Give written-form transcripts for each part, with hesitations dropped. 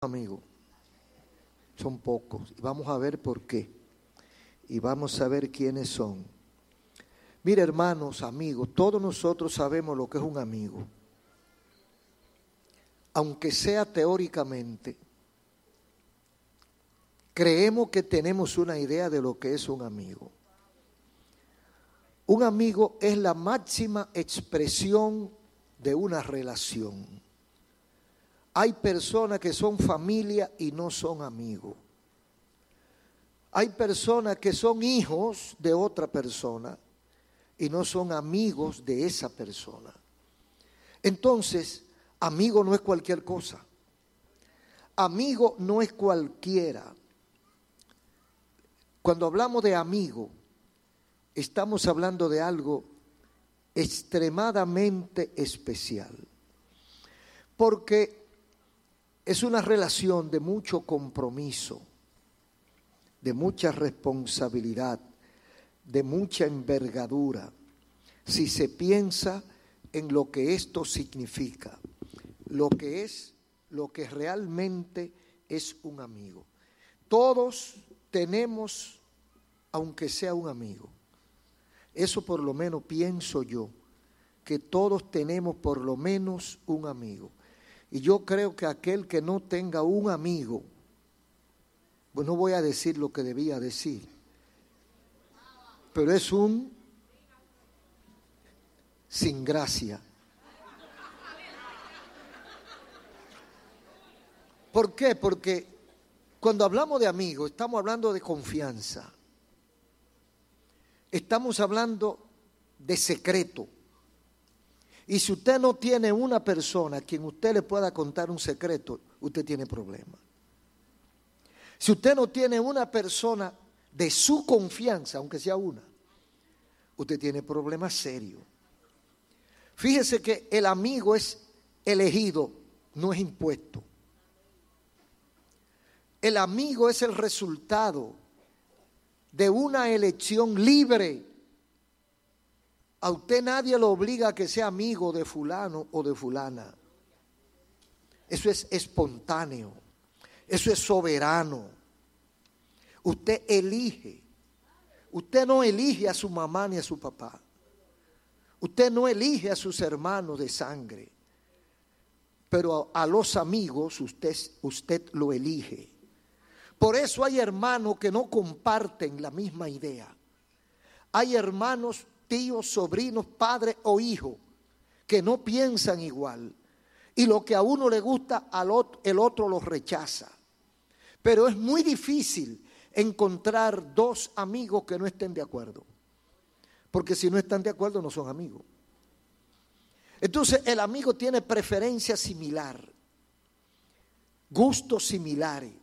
Amigos, son pocos, y vamos a ver por qué, y vamos a ver quiénes son. Mire, hermanos, amigos, todos nosotros sabemos lo que es un amigo, aunque sea teóricamente. Creemos que tenemos una idea de lo que es un amigo. Un amigo es la máxima expresión de una relación. Hay personas que son familia y no son amigos. Hay personas que son hijos de otra persona y no son amigos de esa persona. Entonces, amigo no es cualquier cosa. Amigo no es cualquiera. Cuando hablamos de amigo, estamos hablando de algo extremadamente especial. Porque es una relación de mucho compromiso, de mucha responsabilidad, de mucha envergadura, si se piensa en lo que esto significa, lo que realmente es un amigo. Todos tenemos, aunque sea un amigo, eso por lo menos pienso yo, que todos tenemos por lo menos un amigo. Y yo creo que aquel que no tenga un amigo, pues no voy a decir lo que debía decir, pero es un sin gracia. ¿Por qué? Porque cuando hablamos de amigos, estamos hablando de confianza. Estamos hablando de secreto. Y si usted no tiene una persona a quien usted le pueda contar un secreto, usted tiene problemas. Si usted no tiene una persona de su confianza, aunque sea una, usted tiene problemas serios. Fíjese que el amigo es elegido, no es impuesto. El amigo es el resultado de una elección libre. A usted nadie lo obliga a que sea amigo de fulano o de fulana. Eso es espontáneo. Eso es soberano. Usted elige. Usted no elige a su mamá ni a su papá. Usted no elige a sus hermanos de sangre. Pero a los amigos usted lo elige. Por eso hay hermanos que no comparten la misma idea. Hay hermanos, tíos, sobrinos, padres o hijos que no piensan igual. Y lo que a uno le gusta, el otro lo rechaza. Pero es muy difícil encontrar dos amigos que no estén de acuerdo. Porque si no están de acuerdo no son amigos. Entonces el amigo tiene preferencia similar, gustos similares.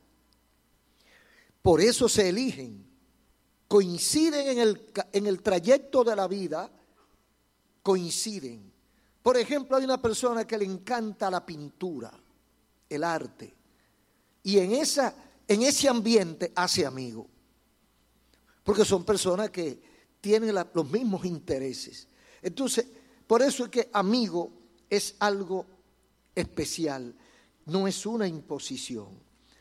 Por eso se eligen, coinciden en el trayecto de la vida, coinciden. Por ejemplo, hay una persona que le encanta la pintura, el arte, y en ese ambiente hace amigos, porque son personas que tienen los mismos intereses. Entonces, por eso es que amigo es algo especial, no es una imposición.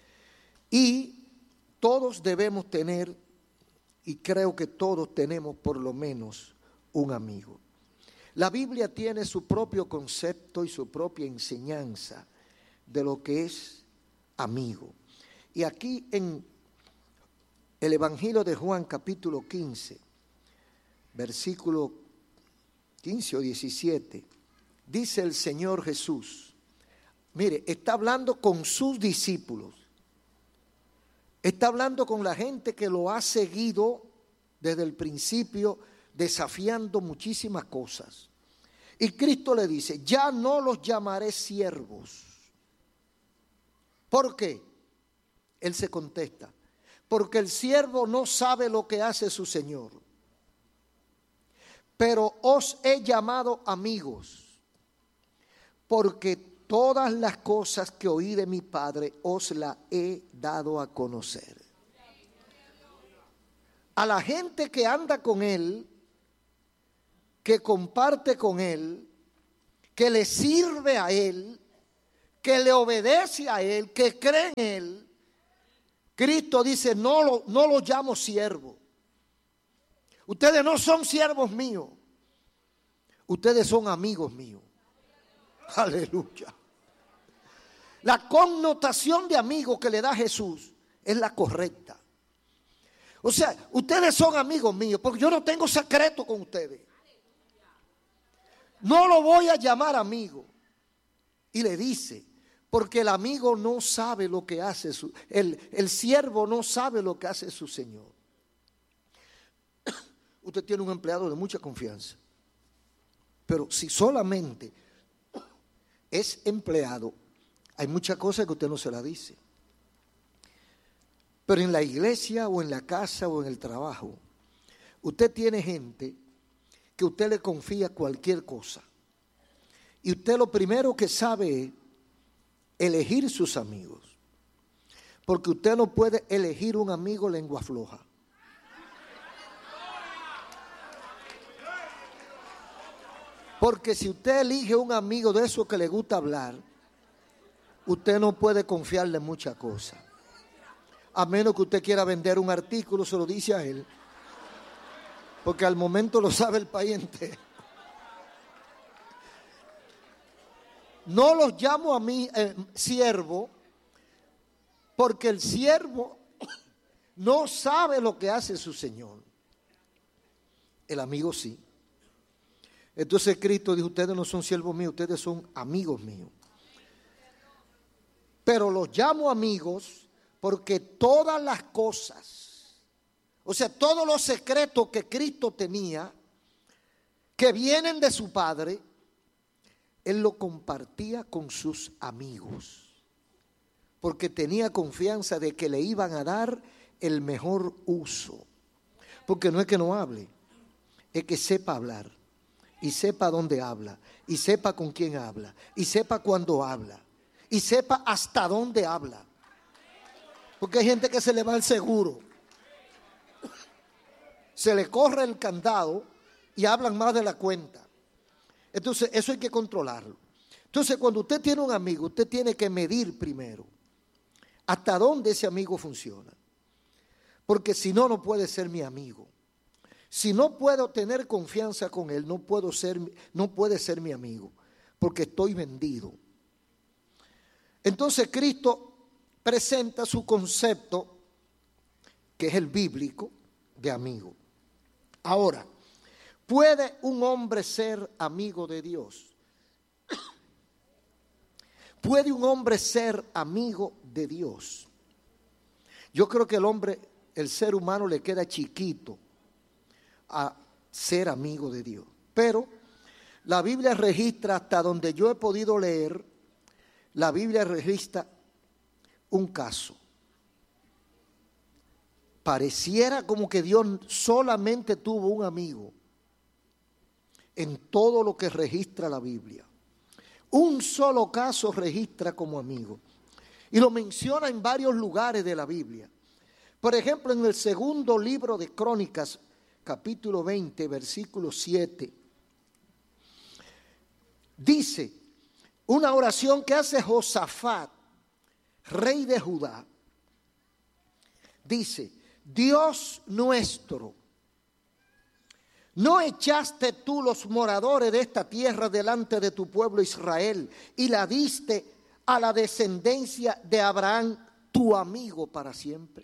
Y todos debemos tener, y creo que todos tenemos por lo menos un amigo. La Biblia tiene su propio concepto y su propia enseñanza de lo que es amigo. Y aquí en el Evangelio de Juan capítulo 15, versículo 15 o 17, dice el Señor Jesús, mire, está hablando con sus discípulos. Está hablando con la gente que lo ha seguido desde el principio, desafiando muchísimas cosas. Y Cristo le dice, ya no los llamaré siervos. ¿Por qué? Él se contesta, porque el siervo no sabe lo que hace su Señor. Pero os he llamado amigos, porque todas las cosas que oí de mi Padre os las he dado a conocer. A la gente que anda con Él, que comparte con Él, que le sirve a Él, que le obedece a Él, que cree en Él, Cristo dice, no lo llamo siervo. Ustedes no son siervos míos. Ustedes son amigos míos. Aleluya. La connotación de amigo que le da Jesús es la correcta. O sea, ustedes son amigos míos porque yo no tengo secreto con ustedes. No lo voy a llamar amigo. Y le dice, porque el amigo no sabe lo que hace el siervo no sabe lo que hace su señor. Usted tiene un empleado de mucha confianza, pero si solamente es empleado, hay muchas cosas que usted no se la dice. Pero en la iglesia o en la casa o en el trabajo, usted tiene gente que usted le confía cualquier cosa. Y usted lo primero que sabe es elegir sus amigos. Porque usted no puede elegir un amigo lengua floja. Porque si usted elige un amigo de esos que le gusta hablar, usted no puede confiarle en muchas cosas. A menos que usted quiera vender un artículo, se lo dice a él. Porque al momento lo sabe el país entero. No los llamo a mí siervo, porque el siervo no sabe lo que hace su señor. El amigo sí. Entonces Cristo dijo, ustedes no son siervos míos, ustedes son amigos míos. Pero los llamo amigos porque todas las cosas, o sea, todos los secretos que Cristo tenía, que vienen de su Padre, Él lo compartía con sus amigos, porque tenía confianza de que le iban a dar el mejor uso. Porque no es que no hable, es que sepa hablar, y sepa dónde habla, y sepa con quién habla, y sepa cuándo habla, y sepa hasta dónde habla. Porque hay gente que se le va al seguro, se le corre el candado y hablan más de la cuenta. Entonces eso hay que controlarlo. Entonces cuando usted tiene un amigo, usted tiene que medir primero hasta dónde ese amigo funciona. Porque si no, no puede ser mi amigo. Si no puedo tener confianza con él, no puede ser mi amigo, porque estoy vendido. Entonces Cristo presenta su concepto, que es el bíblico, de amigo. Ahora, ¿puede un hombre ser amigo de Dios? ¿Puede un hombre ser amigo de Dios? Yo creo que el ser humano le queda chiquito a ser amigo de Dios. Pero la Biblia registra, hasta donde yo he podido leer, la Biblia registra un caso. Pareciera como que Dios solamente tuvo un amigo en todo lo que registra la Biblia. Un solo caso registra como amigo. Y lo menciona en varios lugares de la Biblia. Por ejemplo, en el segundo libro de Crónicas, capítulo 20, versículo 7. Dice, una oración que hace Josafat, rey de Judá. Dice, Dios nuestro, ¿no echaste tú los moradores de esta tierra delante de tu pueblo Israel y la diste a la descendencia de Abraham, tu amigo, para siempre?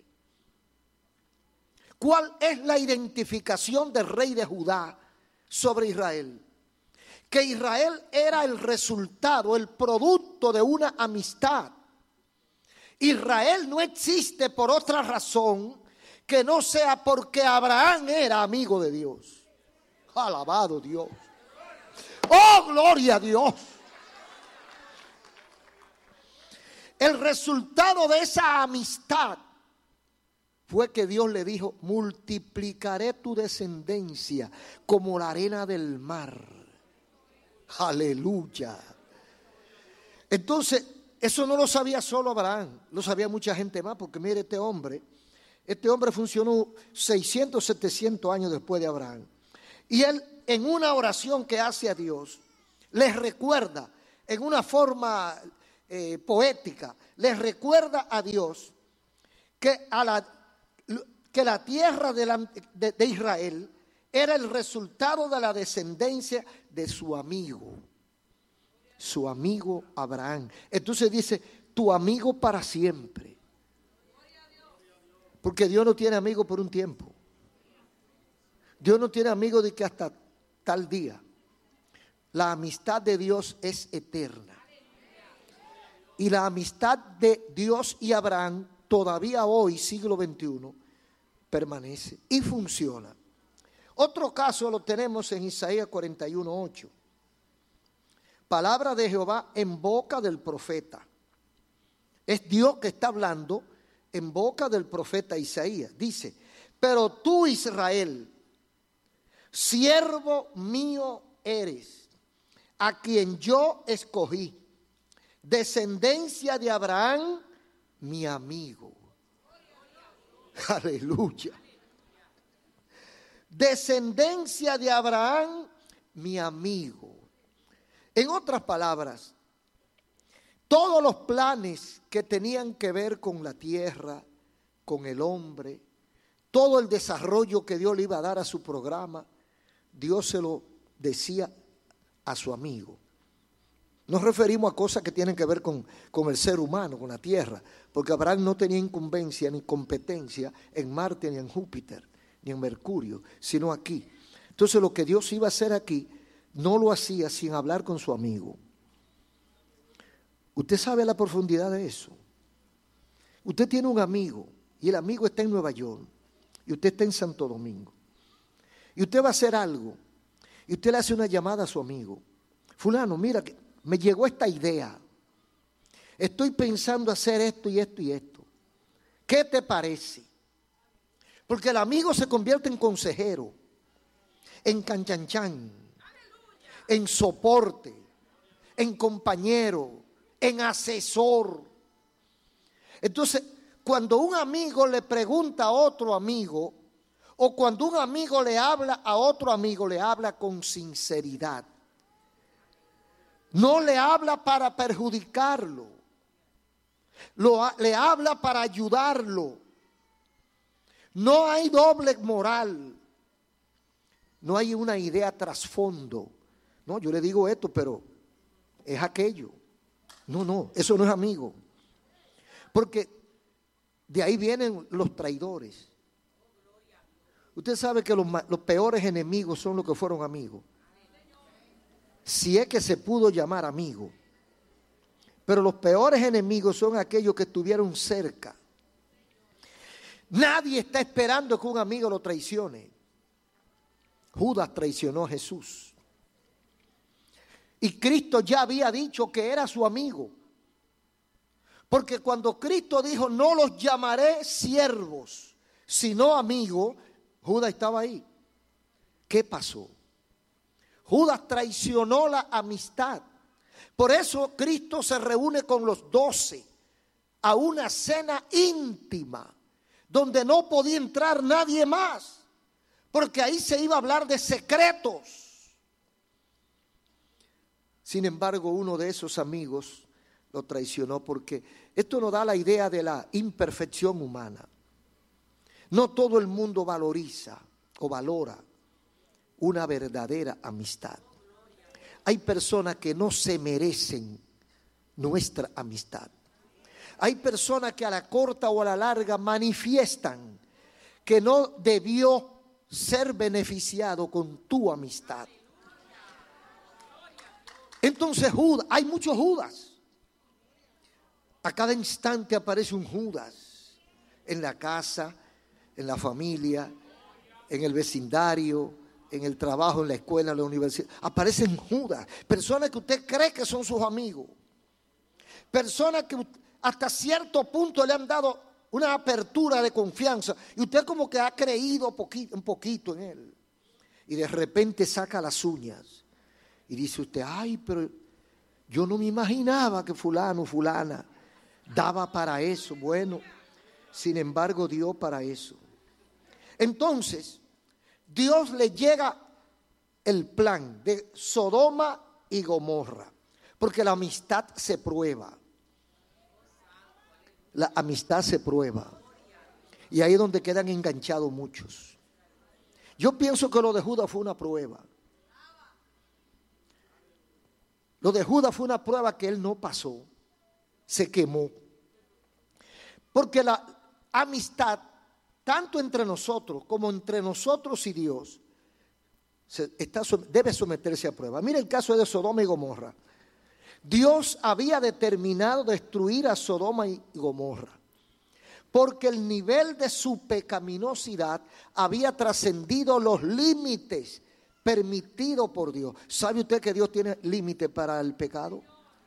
¿Cuál es la identificación del rey de Judá sobre Israel? Que Israel era el resultado, el producto de una amistad. Israel no existe por otra razón que no sea porque Abraham era amigo de Dios. Alabado Dios. Oh, gloria a Dios. El resultado de esa amistad fue que Dios le dijo, multiplicaré tu descendencia como la arena del mar. Aleluya. Entonces, eso no lo sabía solo Abraham, lo sabía mucha gente más, porque mire, este hombre funcionó 600, 700 años después de Abraham. Y él, en una oración que hace a Dios, les recuerda en una forma poética, les recuerda a Dios que, que la tierra de Israel era el resultado de la descendencia de su amigo Abraham. Entonces dice, tu amigo para siempre. Porque Dios no tiene amigos por un tiempo. Dios no tiene amigos de que hasta tal día. La amistad de Dios es eterna. Y la amistad de Dios y Abraham todavía hoy, siglo XXI, permanece y funciona. Otro caso lo tenemos en Isaías 41:8. Palabra de Jehová en boca del profeta. Es Dios que está hablando en boca del profeta Isaías. Dice, pero tú, Israel, siervo mío eres, a quien yo escogí, descendencia de Abraham, mi amigo. Aleluya. Descendencia de Abraham, mi amigo. En otras palabras, todos los planes que tenían que ver con la tierra, con el hombre, todo el desarrollo que Dios le iba a dar a su programa, Dios se lo decía a su amigo. Nos referimos a cosas que tienen que ver con el ser humano, con la tierra, porque Abraham no tenía incumbencia ni competencia en Marte, ni en Júpiter, ni en Mercurio, sino aquí. Entonces lo que Dios iba a hacer aquí, no lo hacía sin hablar con su amigo. Usted sabe la profundidad de eso. Usted tiene un amigo y el amigo está en Nueva York y usted está en Santo Domingo. Y usted va a hacer algo y usted le hace una llamada a su amigo. Fulano, mira, que me llegó esta idea. Estoy pensando hacer esto y esto y esto. ¿Qué te parece? Porque el amigo se convierte en consejero, en canchanchan, en soporte, en compañero, en asesor. Entonces, cuando un amigo le pregunta a otro amigo, o cuando un amigo le habla a otro amigo, le habla con sinceridad. No le habla para perjudicarlo, le habla para ayudarlo. No hay doble moral, no hay una idea trasfondo. No, yo le digo esto, pero es aquello. No, eso no es amigo. Porque de ahí vienen los traidores. Usted sabe que los peores enemigos son los que fueron amigos. Si es que se pudo llamar amigo. Pero los peores enemigos son aquellos que estuvieron cerca. Nadie está esperando que un amigo lo traicione. Judas traicionó a Jesús. Y Cristo ya había dicho que era su amigo. Porque cuando Cristo dijo, no los llamaré siervos, sino amigos, Judas estaba ahí. ¿Qué pasó? Judas traicionó la amistad. Por eso Cristo se reúne con los 12 a una cena íntima, donde no podía entrar nadie más, porque ahí se iba a hablar de secretos. Sin embargo, uno de esos amigos lo traicionó, porque esto nos da la idea de la imperfección humana. No todo el mundo valoriza o valora una verdadera amistad. Hay personas que no se merecen nuestra amistad. Hay personas que a la corta o a la larga manifiestan que no debió ser beneficiado con tu amistad. Entonces Judas, hay muchos Judas. A cada instante aparece un Judas en la casa, en la familia, en el vecindario, en el trabajo, en la escuela, en la universidad. Aparecen Judas, personas que usted cree que son sus amigos, personas que hasta cierto punto le han dado una apertura de confianza y usted como que ha creído un poquito en él, y de repente saca las uñas y dice usted, ay, pero yo no me imaginaba que fulano, fulana daba para eso. Bueno, sin embargo dio para eso. Entonces Dios le llega el plan de Sodoma y Gomorra, porque la amistad se prueba. La amistad se prueba. Y ahí es donde quedan enganchados muchos. Yo pienso que lo de Judas fue una prueba. Lo de Judas fue una prueba que él no pasó. Se quemó. Porque la amistad, tanto entre nosotros como entre nosotros y Dios, debe someterse a prueba. Mira el caso de Sodoma y Gomorra. Dios había determinado destruir a Sodoma y Gomorra, porque el nivel de su pecaminosidad había trascendido los límites permitidos por Dios. ¿Sabe usted que Dios tiene límite para el pecado?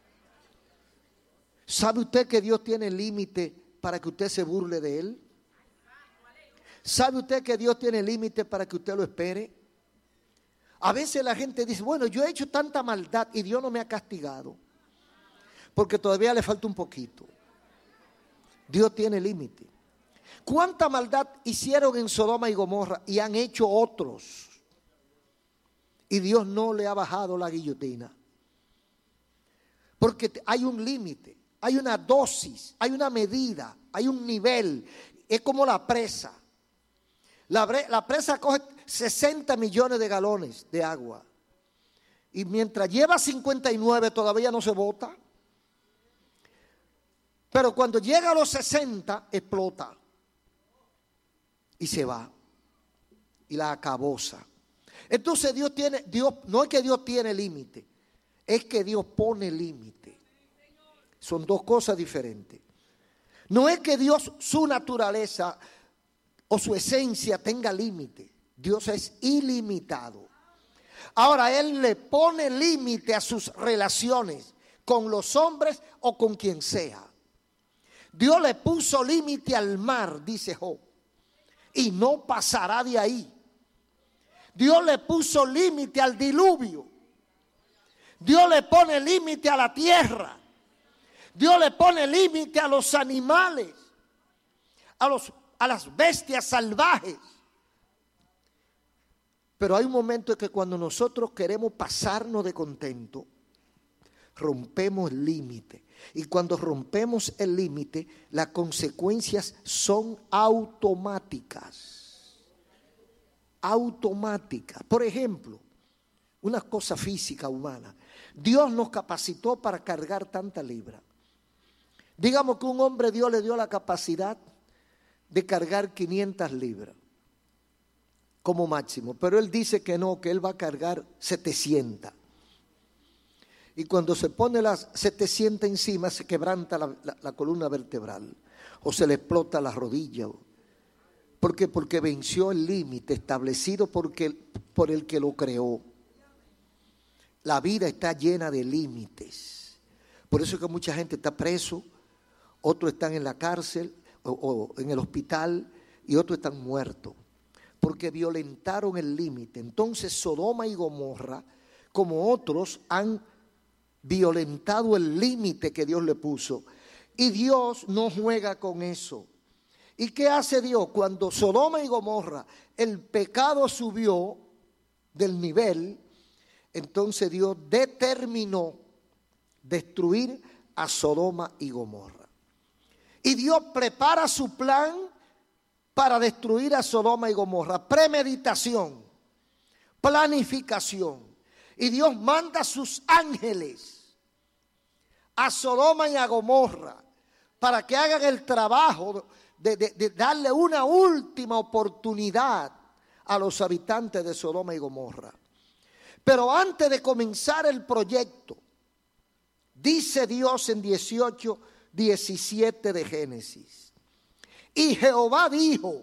¿Sabe usted que Dios tiene límite para que usted se burle de Él? ¿Sabe usted que Dios tiene límite para que usted lo espere? A veces la gente dice, bueno, yo he hecho tanta maldad y Dios no me ha castigado, porque todavía le falta un poquito. Dios tiene límite. ¿Cuánta maldad hicieron en Sodoma y Gomorra y han hecho otros? Y Dios no le ha bajado la guillotina. Porque hay un límite, hay una dosis, hay una medida, hay un nivel. Es como la presa. La presa coge 60 millones de galones de agua. Y mientras lleva 59 todavía no se bota. Pero cuando llega a los 60 explota. Y se va. Y la acabosa. Entonces Dios no es que Dios tiene límite, es que Dios pone límite. Son dos cosas diferentes. No es que Dios, su naturaleza o su esencia tenga límite. Dios es ilimitado. Ahora Él le pone límite a sus relaciones con los hombres o con quien sea. Dios le puso límite al mar, dice Job, y no pasará de ahí. Dios le puso límite al diluvio. Dios le pone límite a la tierra. Dios le pone límite a los animales, a las bestias salvajes. Pero hay un momento en que cuando nosotros queremos pasarnos de contento, rompemos el límite. Y cuando rompemos el límite, las consecuencias son automáticas. Automáticas. Por ejemplo, una cosa física humana. Dios nos capacitó para cargar tanta libra. Digamos que un hombre, Dios le dio la capacidad de cargar 500 libras como máximo, pero él dice que no, que él va a cargar 700. Y cuando se pone las 700 encima, se quebranta la columna vertebral o se le explota la rodilla. ¿Por qué? Porque venció el límite establecido por el que lo creó. La vida está llena de límites. Por eso es que mucha gente está preso, otros están en la cárcel o en el hospital y otros están muertos, porque violentaron el límite. Entonces Sodoma y Gomorra, como otros, han violentado el límite que Dios le puso. Y Dios no juega con eso. ¿Y qué hace Dios? Cuando Sodoma y Gomorra, el pecado subió del nivel, entonces Dios determinó destruir a Sodoma y Gomorra. Y Dios prepara su plan para destruir a Sodoma y Gomorra. Premeditación, planificación. Y Dios manda a sus ángeles a Sodoma y a Gomorra para que hagan el trabajo de darle una última oportunidad a los habitantes de Sodoma y Gomorra. Pero antes de comenzar el proyecto, dice Dios en 18:17 de Génesis: y Jehová dijo,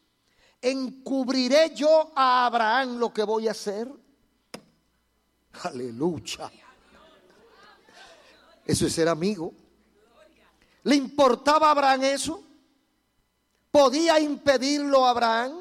¿encubriré yo a Abraham lo que voy a hacer? Aleluya. Eso es ser amigo. ¿Le importaba a Abraham eso? ¿Podía impedirlo a Abraham?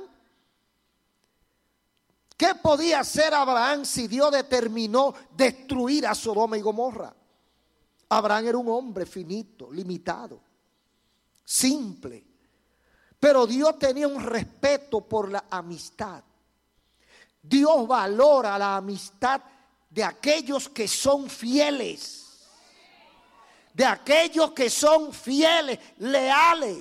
¿Qué podía hacer Abraham si Dios determinó destruir a Sodoma y Gomorra? Abraham era un hombre finito, limitado, simple. Pero Dios tenía un respeto por la amistad. Dios valora la amistad de aquellos que son fieles. de aquellos que son fieles, leales.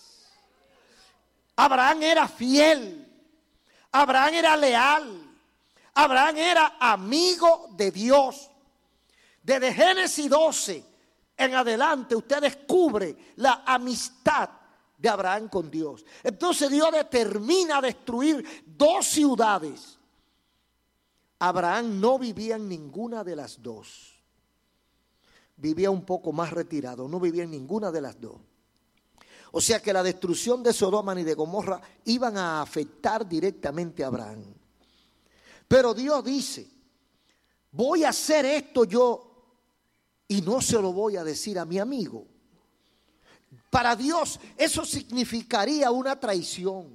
Abraham era fiel, Abraham era leal, Abraham era amigo de Dios. Desde Génesis 12 en adelante usted descubre la amistad de Abraham con Dios. Entonces Dios determina destruir 2 ciudades. Abraham no vivía en ninguna de las 2. Vivía un poco más retirado, no vivía en ninguna de las 2. O sea que la destrucción de Sodoma y de Gomorra iban a afectar directamente a Abraham. Pero Dios dice, voy a hacer esto yo y no se lo voy a decir a mi amigo. Para Dios eso significaría una traición.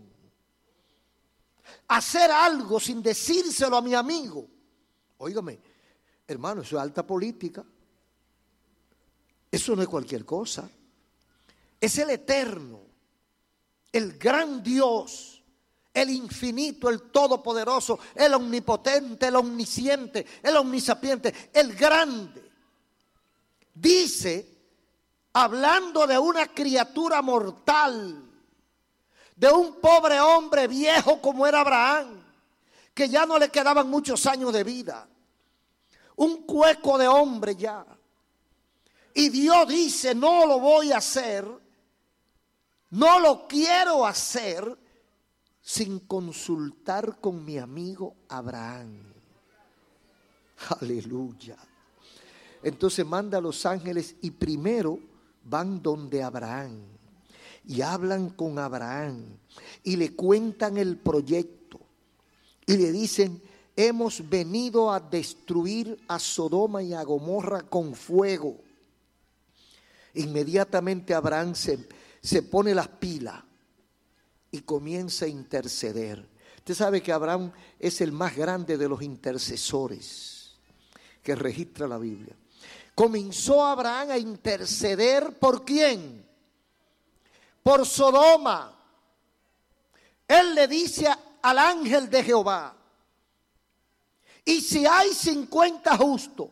Hacer algo sin decírselo a mi amigo. Óigame, hermano, eso es alta política. Eso no es cualquier cosa. Es el eterno, el gran Dios, el infinito, el todopoderoso, el omnipotente, el omnisciente, el omnisapiente, el grande. Dice, hablando de una criatura mortal, de un pobre hombre viejo como era Abraham, que ya no le quedaban muchos años de vida, un cueco de hombre ya. Y Dios dice, no lo voy a hacer, no lo quiero hacer sin consultar con mi amigo Abraham. Aleluya. Entonces manda a los ángeles y primero van donde Abraham y hablan con Abraham y le cuentan el proyecto y le dicen, hemos venido a destruir a Sodoma y a Gomorra con fuego. Inmediatamente Abraham se pone las pilas y comienza a interceder. Usted sabe que Abraham es el más grande de los intercesores que registra la Biblia. Comenzó Abraham a interceder, ¿por quién? Por Sodoma. Él le dice al ángel de Jehová, y si hay 50 justos,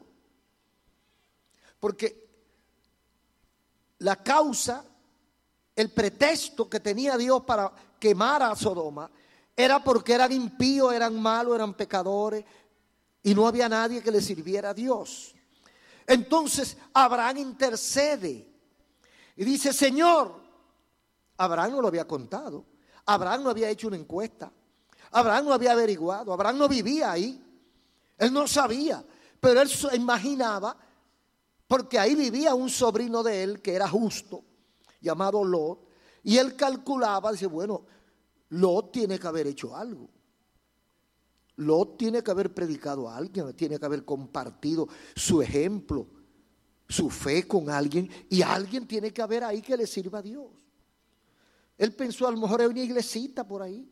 porque la causa, el pretexto que tenía Dios para quemar a Sodoma era porque eran impíos, eran malos, eran pecadores y no había nadie que le sirviera a Dios. Entonces Abraham intercede y dice, Señor, Abraham no lo había contado, Abraham no había hecho una encuesta, Abraham no había averiguado, Abraham no vivía ahí, él no sabía, pero él se imaginaba, porque ahí vivía un sobrino de él que era justo, llamado Lot, y él calculaba, dice, bueno, Lot tiene que haber hecho algo. Lot tiene que haber predicado a alguien, tiene que haber compartido su ejemplo, su fe con alguien, y alguien tiene que haber ahí que le sirva a Dios. Él pensó, a lo mejor hay una iglesita por ahí,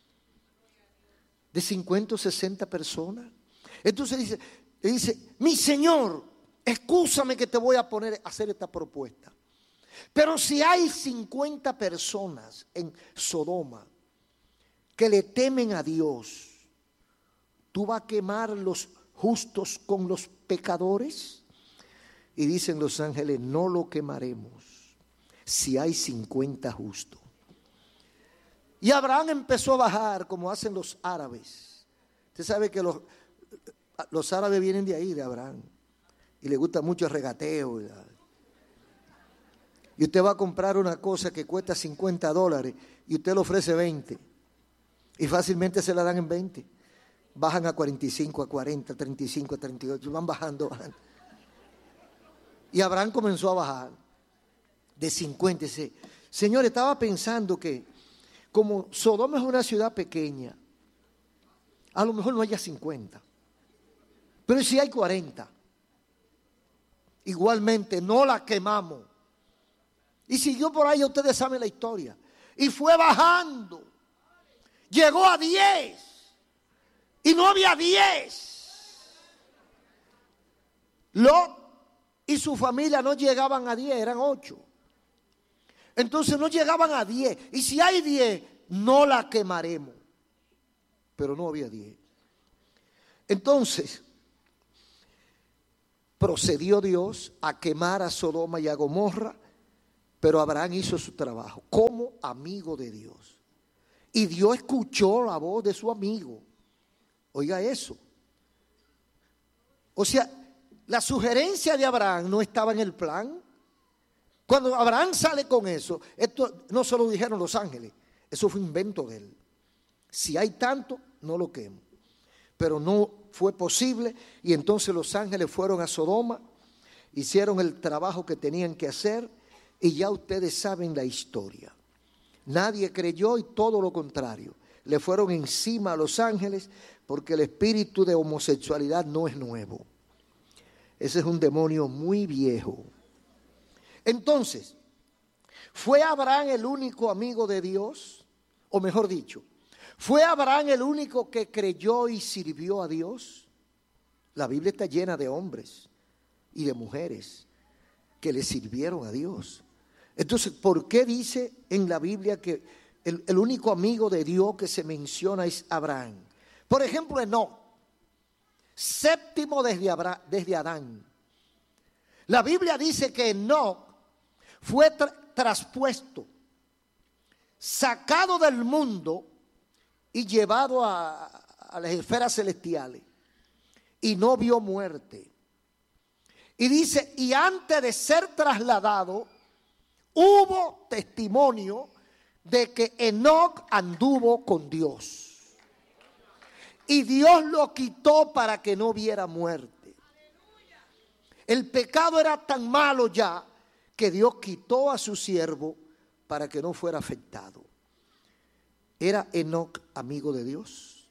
de 50 o 60 personas. Entonces dice, mi Señor, excúsame que te voy a poner a hacer esta propuesta. Pero si hay 50 personas en Sodoma que le temen a Dios, ¿tú vas a quemar los justos con los pecadores? Y dicen los ángeles, no lo quemaremos si hay 50 justos. Y Abraham empezó a bajar como hacen los árabes. Usted sabe que los árabes vienen de ahí, de Abraham. Y le gusta mucho el regateo. Y usted va a comprar una cosa que cuesta $50 y usted le ofrece 20. Y fácilmente se la dan en 20. Bajan a 45, a 40, 35, a 38. Van bajando. Y Abraham comenzó a bajar de 50. Dice, Señor, estaba pensando que como Sodoma es una ciudad pequeña, a lo mejor no haya 50. Pero si hay 40, igualmente no la quemamos. Y siguió por ahí, ustedes saben la historia. Y fue bajando. Llegó a 10. Y no había 10. Lot y su familia no llegaban a 10, eran 8. Entonces no llegaban a 10. Y si hay 10, no la quemaremos. Pero no había 10. Entonces, procedió Dios a quemar a Sodoma y a Gomorra, pero Abraham hizo su trabajo como amigo de Dios. Y Dios escuchó la voz de su amigo. Oiga eso. O sea, la sugerencia de Abraham no estaba en el plan. Cuando Abraham sale con eso, esto no se lo dijeron los ángeles, eso fue invento de él. Si hay tanto, no lo quemo. Pero no fue posible y entonces los ángeles fueron a Sodoma, hicieron el trabajo que tenían que hacer y ya ustedes saben la historia. Nadie creyó y todo lo contrario. Le fueron encima a los ángeles porque el espíritu de homosexualidad no es nuevo. Ese es un demonio muy viejo. Entonces, ¿fue Abraham el único amigo de Dios? O mejor dicho, ¿fue Abraham el único que creyó y sirvió a Dios? La Biblia está llena de hombres y de mujeres que le sirvieron a Dios. Entonces, ¿por qué dice en la Biblia que el único amigo de Dios que se menciona es Abraham? Por ejemplo, Enoc, séptimo desde Adán. La Biblia dice que Enoc fue traspuesto, sacado del mundo y llevado a las esferas celestiales y no vio muerte. Y dice, y antes de ser trasladado, hubo testimonio de que Enoc anduvo con Dios. Y Dios lo quitó para que no viera muerte. El pecado era tan malo ya que Dios quitó a su siervo para que no fuera afectado. ¿Era Enoc amigo de Dios?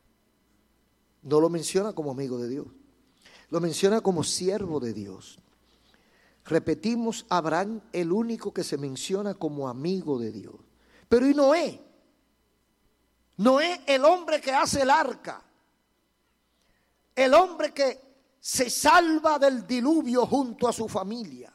No lo menciona como amigo de Dios. Lo menciona como siervo de Dios. Repetimos, Abraham, el único que se menciona como amigo de Dios. Pero ¿y Noé? Noé, el hombre que hace el arca. El hombre que se salva del diluvio junto a su familia.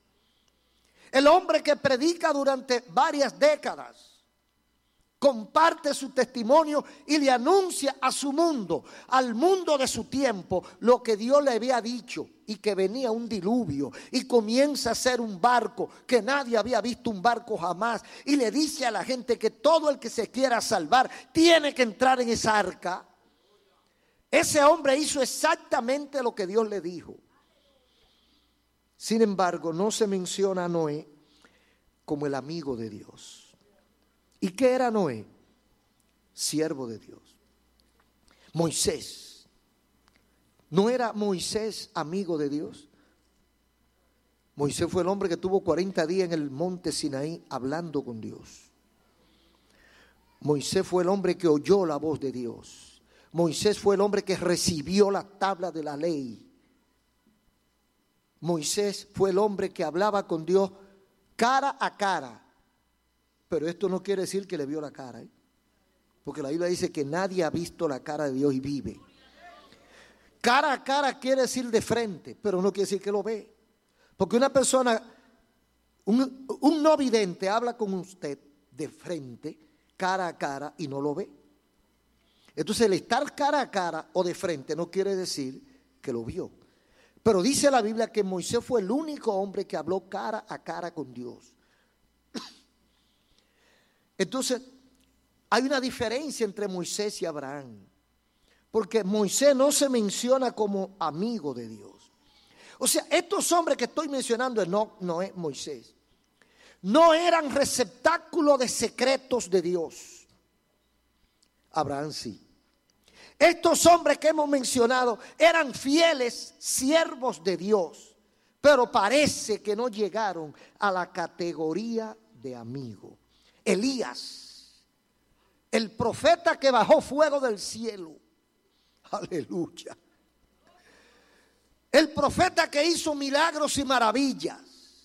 El hombre que predica durante varias décadas. Comparte su testimonio y le anuncia a su mundo, al mundo de su tiempo, lo que Dios le había dicho y que venía un diluvio y comienza a ser un barco que nadie había visto un barco jamás y le dice a la gente que todo el que se quiera salvar tiene que entrar en esa arca. Ese hombre hizo exactamente lo que Dios le dijo. Sin embargo, no se menciona a Noé como el amigo de Dios. ¿Y qué era Noé? Siervo de Dios. Moisés. ¿No era Moisés amigo de Dios? Moisés fue el hombre que tuvo 40 días en el monte Sinaí hablando con Dios. Moisés fue el hombre que oyó la voz de Dios. Moisés fue el hombre que recibió la tabla de la ley. Moisés fue el hombre que hablaba con Dios cara a cara. Pero esto no quiere decir que le vio la cara, porque la Biblia dice que nadie ha visto la cara de Dios y vive. Cara a cara quiere decir de frente, pero no quiere decir que lo ve. Porque una persona, un no vidente habla con usted de frente, cara a cara y no lo ve. Entonces el estar cara a cara o de frente no quiere decir que lo vio. Pero dice la Biblia que Moisés fue el único hombre que habló cara a cara con Dios. Entonces, hay una diferencia entre Moisés y Abraham, porque Moisés no se menciona como amigo de Dios. O sea, estos hombres que estoy mencionando, Noé, Moisés, no eran receptáculo de secretos de Dios. Abraham sí. Estos hombres que hemos mencionado eran fieles siervos de Dios, pero parece que no llegaron a la categoría de amigo. Elías, el profeta que bajó fuego del cielo, aleluya, el profeta que hizo milagros y maravillas.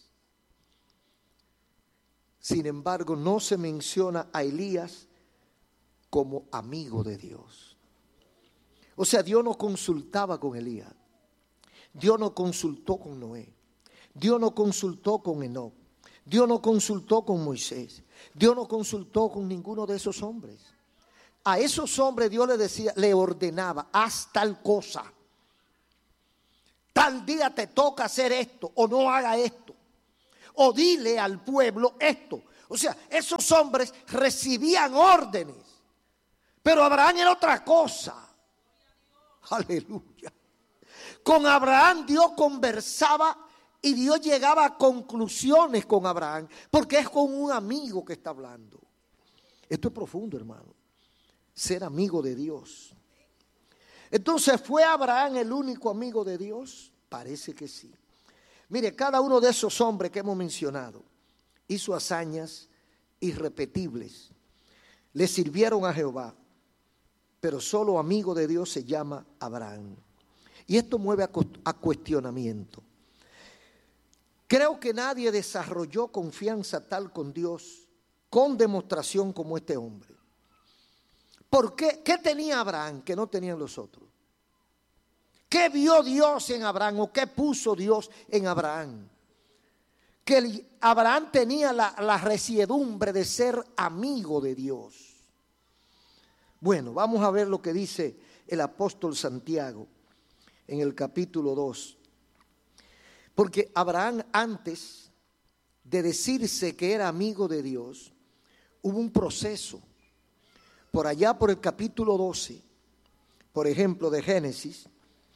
Sin embargo, no se menciona a Elías como amigo de Dios. O sea, Dios no consultaba con Elías, Dios no consultó con Noé, Dios no consultó con Enoc, Dios no consultó con Moisés, Dios no consultó con ninguno de esos hombres. A esos hombres Dios le decía, le ordenaba, haz tal cosa. tal día te toca hacer esto, o no haga esto, o dile al pueblo esto. O sea, esos hombres recibían órdenes, pero Abraham era otra cosa. Aleluya. Con Abraham Dios conversaba y Dios llegaba a conclusiones con Abraham, porque es con un amigo que está hablando. Esto es profundo, hermano. Ser amigo de Dios. Entonces, ¿fue Abraham el único amigo de Dios? Parece que sí. Mire, cada uno de esos hombres que hemos mencionado hizo hazañas irrepetibles. Le sirvieron a Jehová, pero solo amigo de Dios se llama Abraham. Y esto mueve a cuestionamiento. Creo que nadie desarrolló confianza tal con Dios, con demostración como este hombre. ¿Por qué? ¿Qué tenía Abraham que no tenían los otros? ¿Qué vio Dios en Abraham o qué puso Dios en Abraham? Que Abraham tenía la resiedumbre de ser amigo de Dios. Bueno, vamos a ver lo que dice el apóstol Santiago en el capítulo 2. Porque Abraham, antes de decirse que era amigo de Dios, hubo un proceso. Por allá por el capítulo 12, por ejemplo, de Génesis,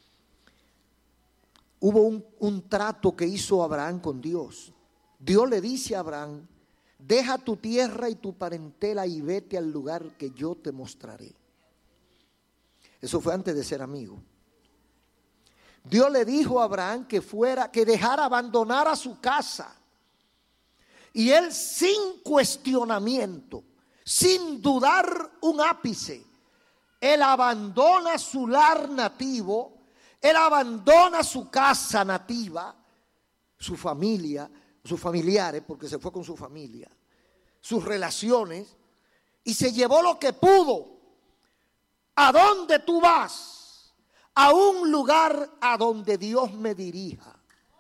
hubo un trato que hizo Abraham con Dios. Dios le dice a Abraham: deja tu tierra y tu parentela y vete al lugar que yo te mostraré. Eso fue antes de ser amigo. Dios le dijo a Abraham que dejara, abandonara su casa. Y él, sin cuestionamiento, sin dudar un ápice, él abandona su lar nativo, él abandona su casa nativa, su familia, sus familiares, porque se fue con su familia, sus relaciones, y se llevó lo que pudo. ¿A dónde tú vas? A un lugar a donde Dios me dirija.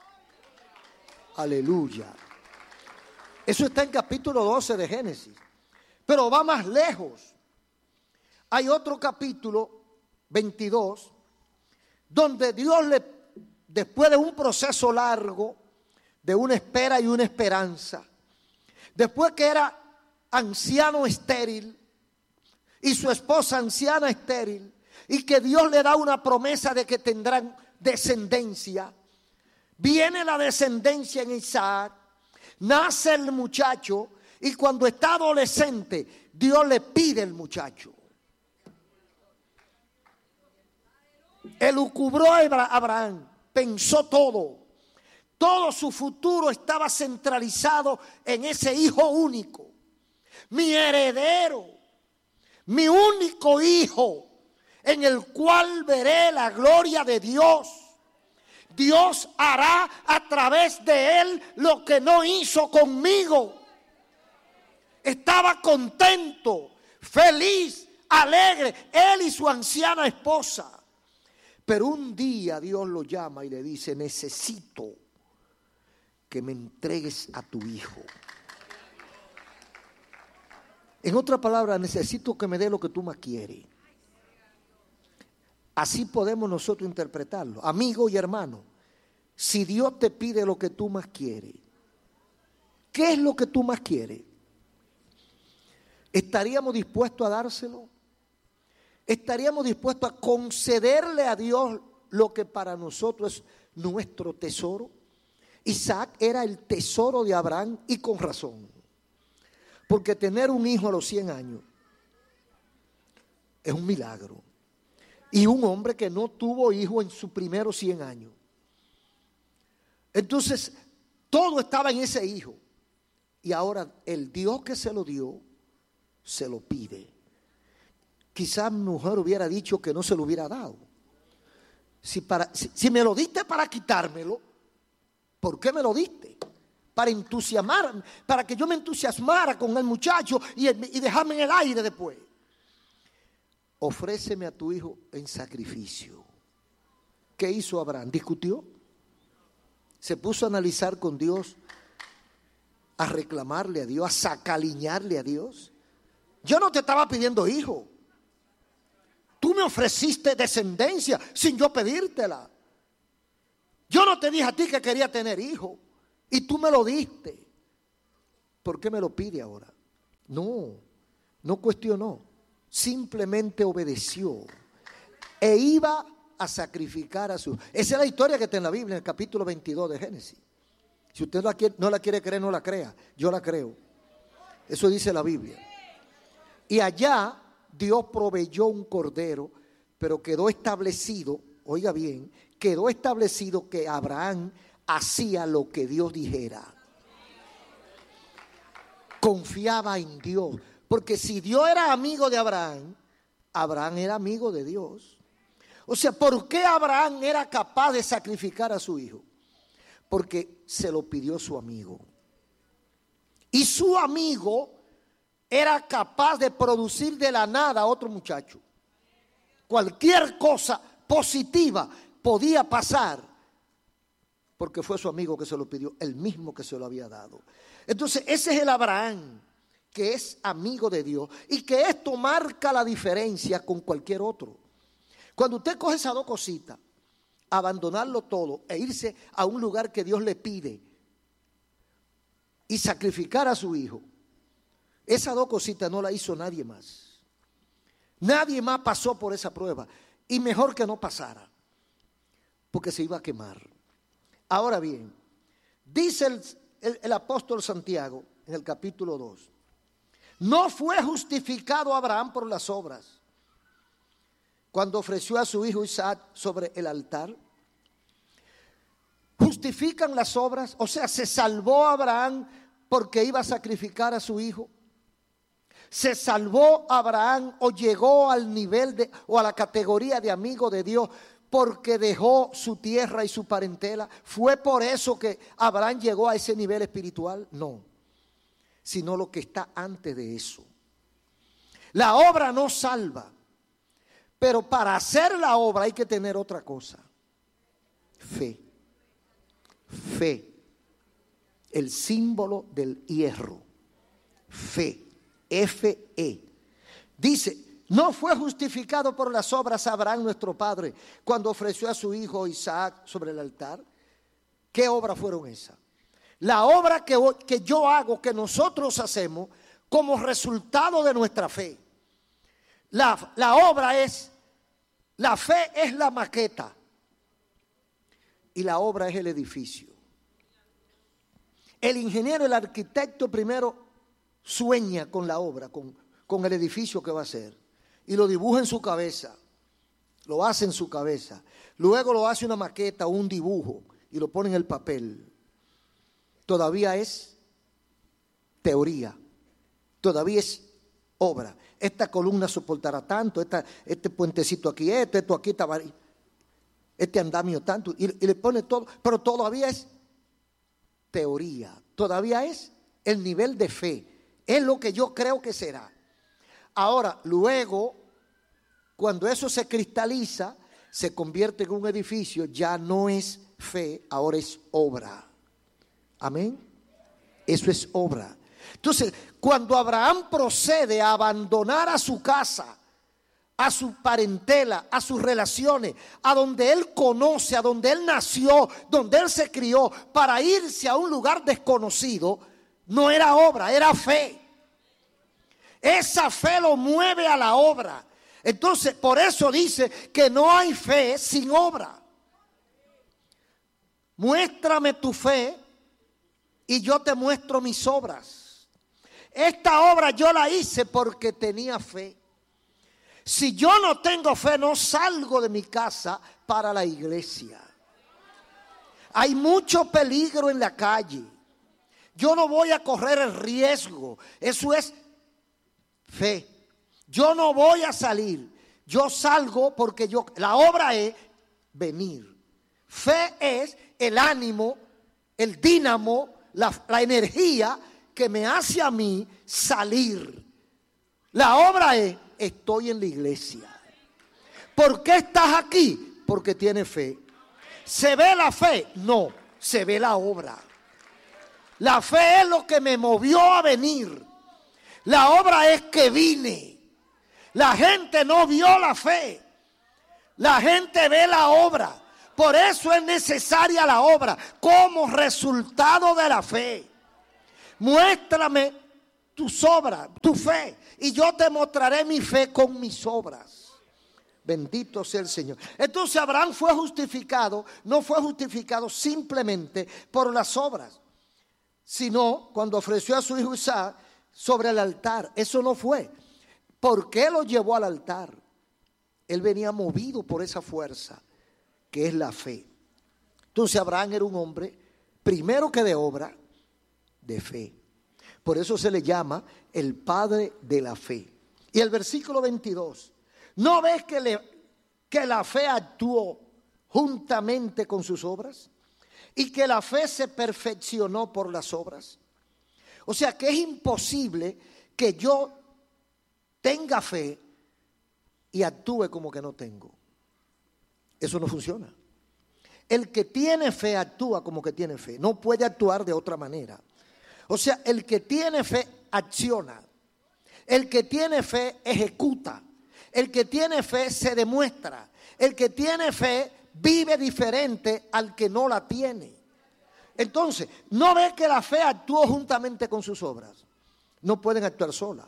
Aleluya. Eso está en capítulo 12 de Génesis. Pero va más lejos. Hay otro capítulo, 22, donde Dios después de un proceso largo, de una espera y una esperanza, después que era anciano estéril y su esposa anciana estéril, y que Dios le da una promesa de que tendrán descendencia, viene la descendencia en Isaac, nace el muchacho, y cuando está adolescente, Dios le pide el muchacho. Elucubró a Abraham, pensó todo su futuro estaba centralizado en ese hijo único, mi heredero, mi único hijo, en el cual veré la gloria de Dios. Dios hará a través de él lo que no hizo conmigo. Estaba contento, feliz, alegre, él y su anciana esposa. Pero un día Dios lo llama y le dice: necesito que me entregues a tu hijo. En otra palabra, necesito que me dé lo que tú más quieres. Así podemos nosotros interpretarlo, amigo y hermano. Si Dios te pide lo que tú más quieres, ¿qué es lo que tú más quieres? ¿Estaríamos dispuestos a dárselo? ¿Estaríamos dispuestos a concederle a Dios lo que para nosotros es nuestro tesoro? Isaac era el tesoro de Abraham, y con razón. Porque tener un hijo a los 100 años es un milagro. Y un hombre que no tuvo hijo en sus primeros 100 años. Entonces, todo estaba en ese hijo. Y ahora el Dios que se lo dio, se lo pide. Quizás mi mujer hubiera dicho que no se lo hubiera dado. Si me lo diste para quitármelo, ¿por qué me lo diste? Para entusiasmarme, para que yo me entusiasmara con el muchacho y dejarme en el aire después. Ofréceme a tu hijo en sacrificio. ¿Qué hizo Abraham? ¿Discutió? Se puso a analizar con Dios, a reclamarle a Dios, a sacaliñarle a Dios. Yo no te estaba pidiendo hijo. Tú me ofreciste descendencia sin yo pedírtela. Yo no te dije a ti que quería tener hijos y tú me lo diste. ¿Por qué me lo pide ahora? No cuestionó, simplemente obedeció e iba a sacrificar a su... Esa es la historia que está en la Biblia, en el capítulo 22 de Génesis. Si usted no la quiere creer, no la crea. Yo la creo. Eso dice la Biblia. Y allá Dios proveyó un cordero, pero quedó establecido, oiga bien, quedó establecido que Abraham hacía lo que Dios dijera. Confiaba en Dios. Porque si Dios era amigo de Abraham, Abraham era amigo de Dios. O sea, ¿por qué Abraham era capaz de sacrificar a su hijo? Porque se lo pidió su amigo. Y su amigo era capaz de producir de la nada a otro muchacho. Cualquier cosa positiva podía pasar porque fue su amigo que se lo pidió, el mismo que se lo había dado. Entonces ese es el Abraham que es amigo de Dios y que esto marca la diferencia con cualquier otro. Cuando usted coge esas dos cositas, abandonarlo todo e irse a un lugar que Dios le pide y sacrificar a su hijo, esas dos cositas no la hizo nadie más. Nadie más pasó por esa prueba y mejor que no pasara porque se iba a quemar. Ahora bien, dice el apóstol Santiago en el capítulo 2, no fue justificado Abraham por las obras cuando ofreció a su hijo Isaac sobre el altar. ¿Justifican las obras? O sea, ¿se salvó Abraham porque iba a sacrificar a su hijo? ¿Se salvó Abraham o llegó al nivel o a la categoría de amigo de Dios porque dejó su tierra y su parentela? ¿Fue por eso que Abraham llegó a ese nivel espiritual? No, sino lo que está antes de eso. La obra no salva, pero para hacer la obra hay que tener otra cosa: fe. Fe, el símbolo del hierro. Fe, F-E. Dice, no fue justificado por las obras Abraham nuestro padre cuando ofreció a su hijo Isaac sobre el altar. ¿Qué obras fueron esas? La obra que yo hago, que nosotros hacemos como resultado de nuestra fe. La obra es, la fe es la maqueta y la obra es el edificio. El ingeniero, el arquitecto primero sueña con la obra, con el edificio que va a hacer y lo dibuja en su cabeza, lo hace en su cabeza. Luego lo hace una maqueta o un dibujo y lo pone en el papel. Todavía es teoría, todavía es obra. Esta columna soportará tanto, este puentecito aquí, esto aquí, este andamio tanto, y le pone todo, pero todavía es teoría, todavía es el nivel de fe, es lo que yo creo que será. Ahora, luego, cuando eso se cristaliza, se convierte en un edificio, ya no es fe, ahora es obra. Amén. Eso es obra. Entonces, cuando Abraham procede a abandonar a su casa, a su parentela, a sus relaciones, a donde él conoce, a donde él nació, donde él se crió, para irse a un lugar desconocido, no era obra, era fe. Esa fe lo mueve a la obra. Entonces, por eso dice que no hay fe sin obra. Muéstrame tu fe y yo te muestro mis obras. Esta obra yo la hice porque tenía fe. Si yo no tengo fe, no salgo de mi casa para la iglesia. Hay mucho peligro en la calle. Yo no voy a correr el riesgo. Eso es fe. Yo no voy a salir. Yo salgo porque la obra es venir. Fe es el ánimo, el dínamo, la energía que me hace a mí salir. La obra es, estoy en la iglesia. ¿Por qué estás aquí? Porque tienes fe. ¿Se ve la fe? No, se ve la obra. La fe es lo que me movió a venir. La obra es que vine. La gente no vio la fe. La gente ve la obra. Por eso es necesaria la obra como resultado de la fe. Muéstrame tus obras, tu fe, y yo te mostraré mi fe con mis obras. Bendito sea el Señor. Entonces Abraham fue justificado, no fue justificado simplemente por las obras, sino cuando ofreció a su hijo Isaac sobre el altar. Eso no fue. ¿Por qué lo llevó al altar? Él venía movido por esa fuerza que es la fe. Entonces Abraham era un hombre, primero que de obra, de fe. Por eso se le llama el padre de la fe. Y el versículo 22, ¿no ves que la fe actuó juntamente con sus obras? Y que la fe se perfeccionó por las obras. O sea que es imposible que yo tenga fe y actúe como que no tengo. Eso no funciona. El que tiene fe actúa como que tiene fe. No puede actuar de otra manera. O sea, el que tiene fe acciona. El que tiene fe ejecuta. El que tiene fe se demuestra. El que tiene fe vive diferente al que no la tiene. Entonces, ¿no ve que la fe actuó juntamente con sus obras? No pueden actuar solas.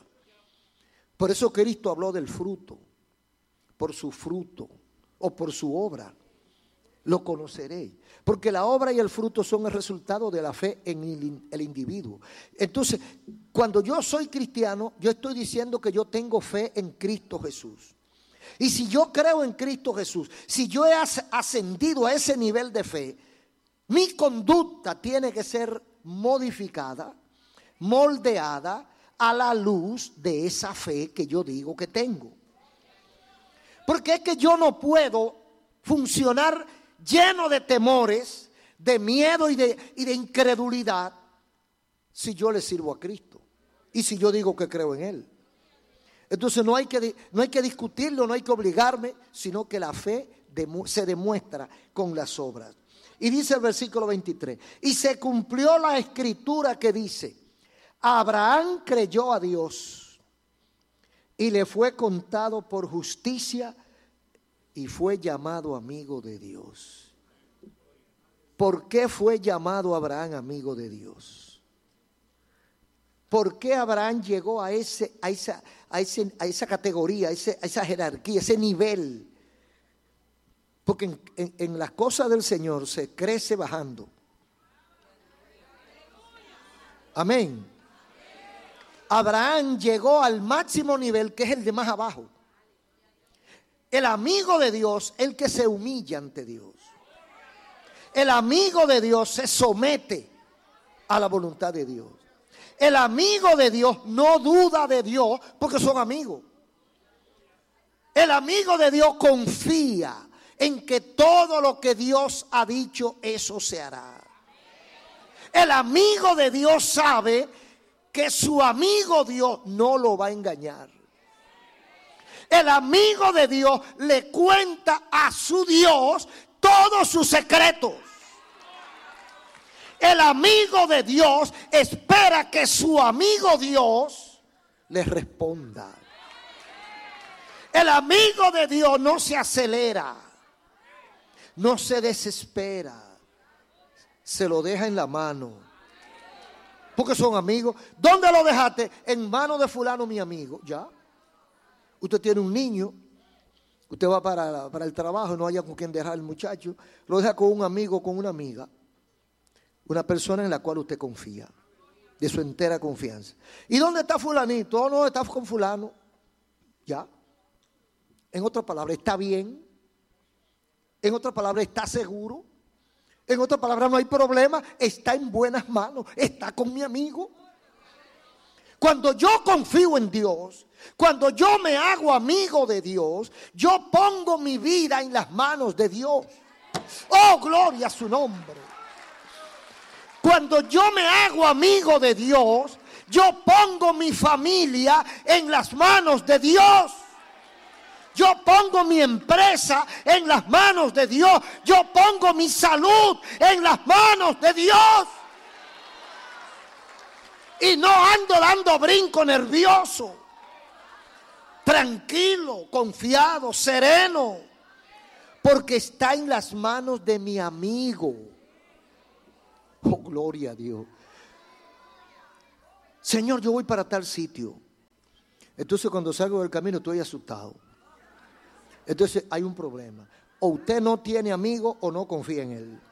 Por eso Cristo habló del fruto. Por su fruto o por su obra lo conoceréis. Porque la obra y el fruto son el resultado de la fe en el individuo. Entonces, cuando yo soy cristiano, yo estoy diciendo que yo tengo fe en Cristo Jesús. Y si yo creo en Cristo Jesús, si yo he ascendido a ese nivel de fe, mi conducta tiene que ser modificada, moldeada a la luz de esa fe que yo digo que tengo. Porque es que yo no puedo funcionar lleno de temores, de miedo y de incredulidad si yo le sirvo a Cristo y si yo digo que creo en Él. Entonces no hay que discutirlo, no hay que obligarme, sino que la fe se demuestra con las obras. Y dice el versículo 23, y se cumplió la escritura que dice, Abraham creyó a Dios y le fue contado por justicia y fue llamado amigo de Dios. ¿Por qué fue llamado Abraham amigo de Dios? ¿Por qué Abraham llegó a esa categoría, a esa jerarquía, a ese nivel? Porque en las cosas del Señor se crece bajando. Amén. Abraham llegó al máximo nivel, que es el de más abajo. El amigo de Dios, el que se humilla ante Dios. El amigo de Dios se somete a la voluntad de Dios. El amigo de Dios no duda de Dios porque son amigos. El amigo de Dios confía en que todo lo que Dios ha dicho, eso se hará. El amigo de Dios sabe que su amigo Dios no lo va a engañar. El amigo de Dios le cuenta a su Dios todos sus secretos. El amigo de Dios espera que su amigo Dios le responda. El amigo de Dios no se acelera, no se desespera, se lo deja en la mano. Porque son amigos. ¿Dónde lo dejaste? En manos de fulano, mi amigo. Ya. Usted tiene un niño, usted va para el trabajo, no haya con quien dejar al muchacho, lo deja con un amigo, con una amiga, una persona en la cual usted confía, de su entera confianza. ¿Y dónde está fulanito? Oh, no, está con fulano. Ya. En otras palabras, está bien. En otras palabras, está seguro. En otras palabras, no hay problema. Está en buenas manos. Está con mi amigo. Cuando yo confío en Dios, cuando yo me hago amigo de Dios, yo pongo mi vida en las manos de Dios. Oh, gloria a su nombre. Cuando yo me hago amigo de Dios, yo pongo mi familia en las manos de Dios. Yo pongo mi empresa en las manos de Dios. Yo pongo mi salud en las manos de Dios. Y no ando dando brinco tranquilo, confiado, sereno. porque está en las manos de mi amigo. Oh, gloria a Dios. Señor, yo voy para tal sitio. Entonces cuando salgo del camino estoy asustado. Entonces hay un problema. O usted no tiene amigo o no confía en él.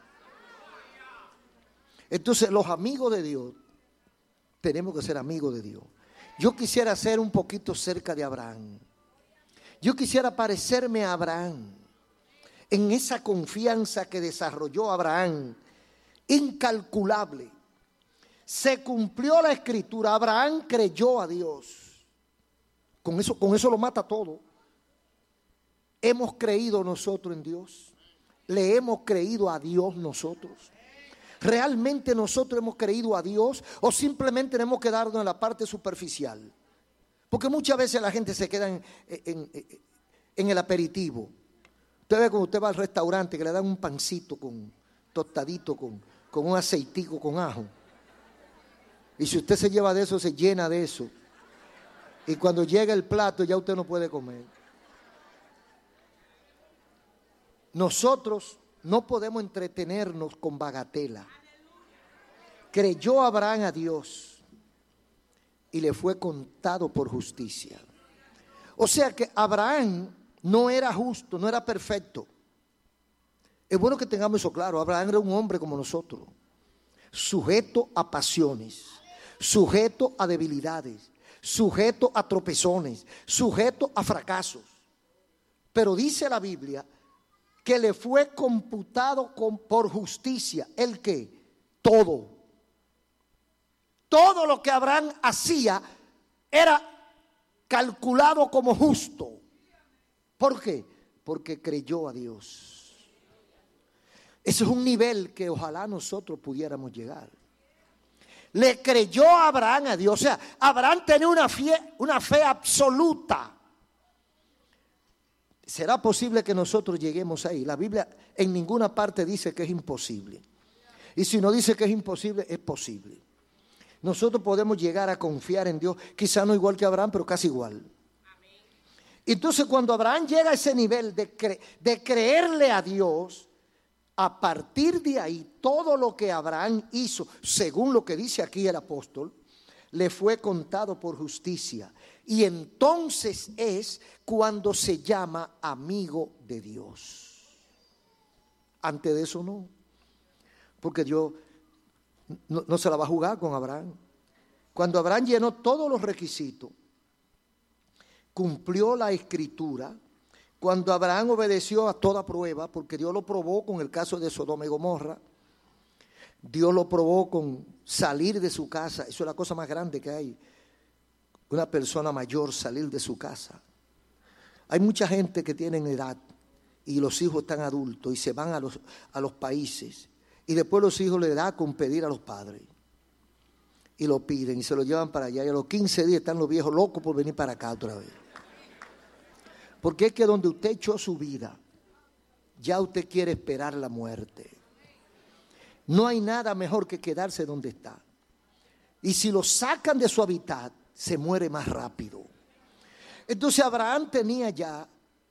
Entonces los amigos de Dios tenemos que ser amigos de Dios. Yo quisiera ser un poquito cerca de Abraham. Yo quisiera parecerme a Abraham en esa confianza que desarrolló Abraham, incalculable. Se cumplió la escritura. Abraham creyó a Dios. Con eso lo mata todo. Hemos creído nosotros en Dios. Le hemos creído a Dios nosotros. ¿Realmente nosotros hemos creído a Dios o simplemente tenemos que quedarnos en la parte superficial? Porque muchas veces la gente se queda en el aperitivo. Usted ve cuando usted va al restaurante que le dan un pancito tostadito con un aceitico con ajo. Y si usted se lleva de eso, se llena de eso. Y cuando llega el plato ya usted no puede comer. Nosotros no podemos entretenernos con bagatela. Creyó Abraham a Dios y le fue contado por justicia. O sea que Abraham no era justo, no era perfecto. Es bueno que tengamos eso claro. Abraham era un hombre como nosotros, sujeto a pasiones, sujeto a debilidades, sujeto a tropezones, sujeto a fracasos. Pero dice la Biblia que le fue computado por justicia. ¿El qué? Todo. Todo lo que Abraham hacía era calculado como justo. ¿Por qué? Porque creyó a Dios. Ese es un nivel que ojalá nosotros pudiéramos llegar. Le creyó Abraham a Dios. O sea, Abraham tenía una fe absoluta. ¿Será posible que nosotros lleguemos ahí? La Biblia en ninguna parte dice que es imposible. Y si no dice que es imposible, es posible. Nosotros podemos llegar a confiar en Dios, quizá no igual que Abraham, pero casi igual. Entonces cuando Abraham llega a ese nivel de creerle a Dios, a partir de ahí todo lo que Abraham hizo, según lo que dice aquí el apóstol, le fue contado por justicia. Y entonces es cuando se llama amigo de Dios. Antes de eso no. Porque Dios no se la va a jugar con Abraham. Cuando Abraham llenó todos los requisitos, cumplió la escritura, cuando Abraham obedeció a toda prueba, porque Dios lo probó con el caso de Sodoma y Gomorra, Dios lo probó con salir de su casa. Eso es la cosa más grande que hay. Una persona mayor salir de su casa. Hay mucha gente que tiene edad y los hijos están adultos y se van a los países. Y después los hijos le dan con pedir a los padres. Y lo piden y se lo llevan para allá. Y a los 15 días están los viejos locos por venir para acá otra vez. Porque es que donde usted echó su vida, ya usted quiere esperar la muerte. No hay nada mejor que quedarse donde está. Y si lo sacan de su hábitat, se muere más rápido. Entonces Abraham tenía ya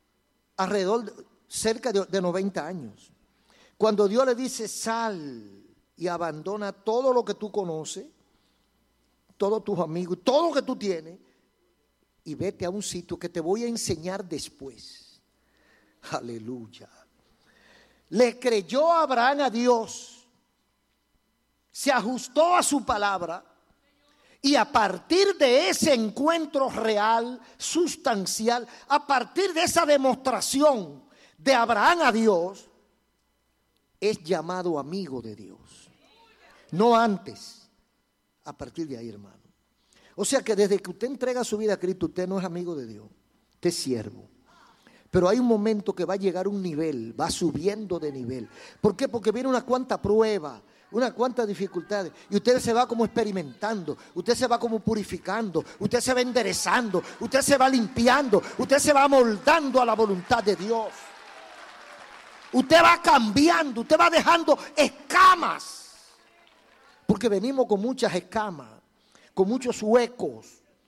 cerca de 90 años. Cuando Dios le dice, sal y abandona todo lo que tú conoces, todos tus amigos, todo lo que tú tienes, y vete a un sitio que te voy a enseñar después. Aleluya. Le creyó Abraham a Dios, se ajustó a su palabra, y a partir de ese encuentro real, sustancial, a partir de esa demostración de Abraham a Dios, es llamado amigo de Dios. No antes, a partir de ahí, hermano. O sea que desde que usted entrega su vida a Cristo, usted no es amigo de Dios, usted es siervo. Pero hay un momento que va a llegar un nivel, va subiendo de nivel. ¿Por qué? Porque viene una cuanta prueba, unas cuantas dificultades, y usted se va como experimentando, usted se va como purificando, usted se va enderezando, usted se va limpiando, usted se va amoldando a la voluntad de Dios. Usted va cambiando, usted va dejando escamas, porque venimos con muchas escamas, con muchos huecos,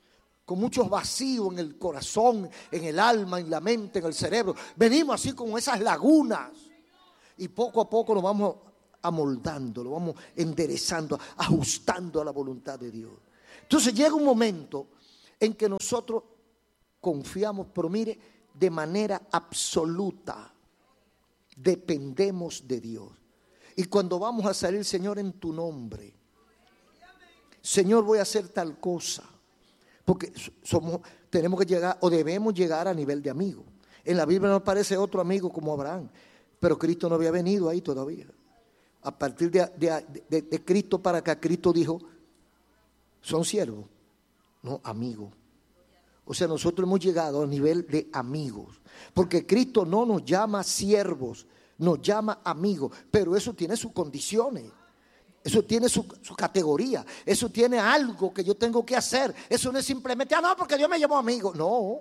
con muchos vacíos en el corazón, en el alma, en la mente, en el cerebro. Venimos así como esas lagunas y poco a poco nos vamos amoldando, lo vamos enderezando, ajustando a la voluntad de Dios. Entonces llega un momento en que nosotros confiamos, pero mire, de manera absoluta, dependemos de Dios. Y cuando vamos a salir, Señor, en tu nombre, Señor, voy a hacer tal cosa, porque tenemos que llegar o debemos llegar a nivel de amigo. En la Biblia no aparece otro amigo como Abraham, pero Cristo no había venido ahí todavía. A partir de Cristo para acá, Cristo dijo, son siervos, no amigos. O sea, nosotros hemos llegado a nivel de amigos, porque Cristo no nos llama siervos, nos llama amigos, pero eso tiene sus condiciones, eso tiene su categoría, eso tiene algo que yo tengo que hacer. Eso no es simplemente, no, porque Dios me llamó amigo.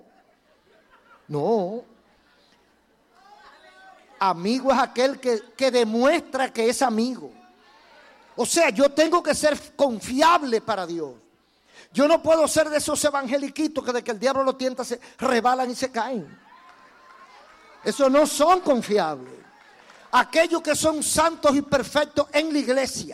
No. Amigo es aquel que demuestra que es amigo. O sea, yo tengo que ser confiable para Dios. Yo no puedo ser de esos evangeliquitos que de que el diablo lo tienta se rebalan y se caen. Esos no son confiables. Aquellos que son santos y perfectos en la iglesia,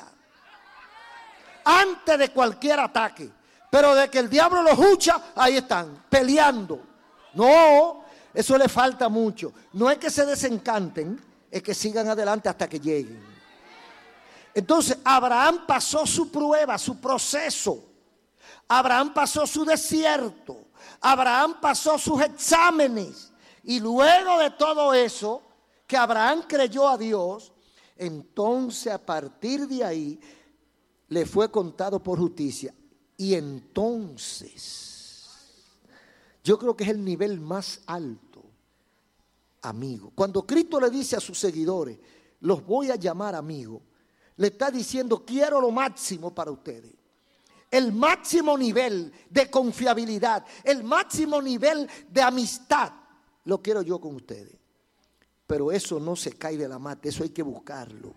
antes de cualquier ataque, pero de que el diablo los hucha, ahí están, peleando. No, eso le falta mucho. No es que se desencanten, es que sigan adelante hasta que lleguen. Entonces, Abraham pasó su prueba, su proceso. Abraham pasó su desierto. Abraham pasó sus exámenes. Y luego de todo eso, que Abraham creyó a Dios, entonces a partir de ahí le fue contado por justicia. Y entonces, yo creo que es el nivel más alto, amigo. Cuando Cristo le dice a sus seguidores, los voy a llamar amigos, le está diciendo, quiero lo máximo para ustedes. El máximo nivel de confiabilidad, el máximo nivel de amistad, lo quiero yo con ustedes. Pero eso no se cae de la mata, eso hay que buscarlo.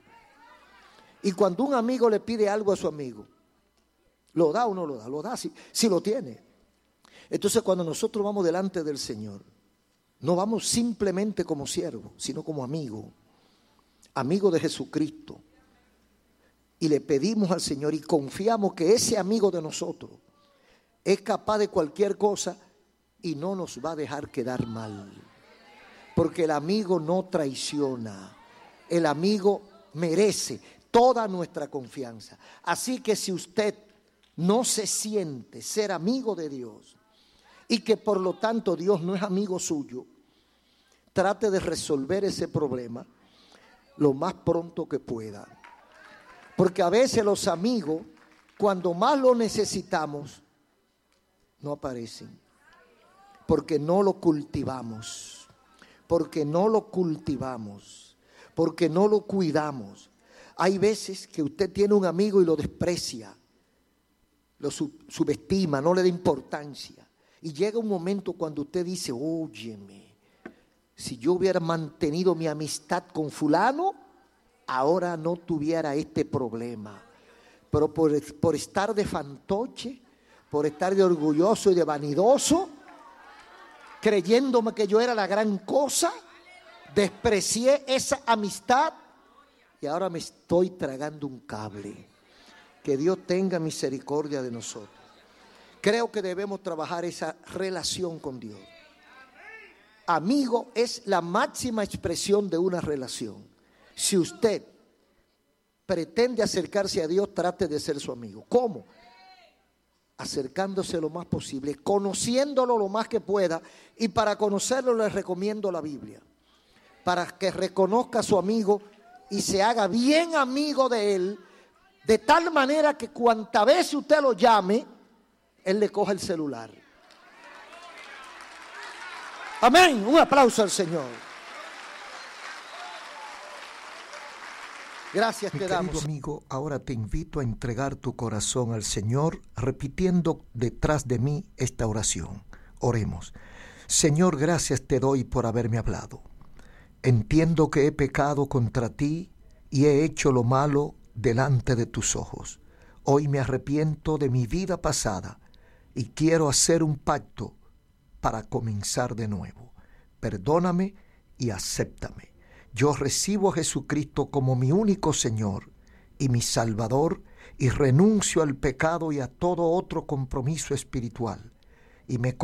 Y cuando un amigo le pide algo a su amigo, ¿lo da o no lo da? Lo da si lo tiene. Entonces cuando nosotros vamos delante del Señor, no vamos simplemente como siervos, sino como amigos, amigos de Jesucristo. Y le pedimos al Señor y confiamos que ese amigo de nosotros es capaz de cualquier cosa y no nos va a dejar quedar mal. Porque el amigo no traiciona, el amigo merece toda nuestra confianza. Así que si usted no se siente ser amigo de Dios y que por lo tanto Dios no es amigo suyo, trate de resolver ese problema lo más pronto que pueda. Porque a veces los amigos, cuando más lo necesitamos, no aparecen. Porque no lo cultivamos. Porque no lo cultivamos. Porque no lo cuidamos. Hay veces que usted tiene un amigo y lo desprecia, lo subestima, no le da importancia. Y llega un momento cuando usted dice, óyeme, si yo hubiera mantenido mi amistad con fulano, ahora no tuviera este problema. Pero por estar de fantoche, por estar de orgulloso y de vanidoso, creyéndome que yo era la gran cosa, desprecié esa amistad y ahora me estoy tragando un cable. Que Dios tenga misericordia de nosotros. Creo que debemos trabajar esa relación con Dios. Amigo es la máxima expresión de una relación. Si usted pretende acercarse a Dios, trate de ser su amigo. ¿Cómo? Acercándose lo más posible, conociéndolo lo más que pueda. Y para conocerlo le recomiendo la Biblia. Para que reconozca a su amigo y se haga bien amigo de él. De tal manera que cuanta vez usted lo llame, él le coja el celular. Amén. Un aplauso al Señor. Gracias te damos. Querido amigo, ahora te invito a entregar tu corazón al Señor, repitiendo detrás de mí esta oración. Oremos. Señor, gracias te doy por haberme hablado. Entiendo que he pecado contra ti y he hecho lo malo delante de tus ojos. Hoy me arrepiento de mi vida pasada y quiero hacer un pacto para comenzar de nuevo. Perdóname y acéptame. Yo recibo a Jesucristo como mi único Señor y mi Salvador y renuncio al pecado y a todo otro compromiso espiritual y me